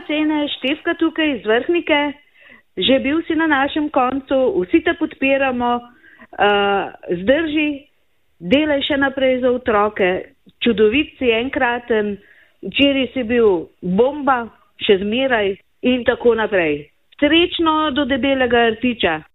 cene, Štefka tukaj iz Vrhnike, že bil si na našem koncu, vsi te podpiramo, zdrži, delaj še naprej za otroke, čudovit si enkraten, včeraj si bil bomba, še zmeraj in tako naprej. Srečno do debelega rtiča.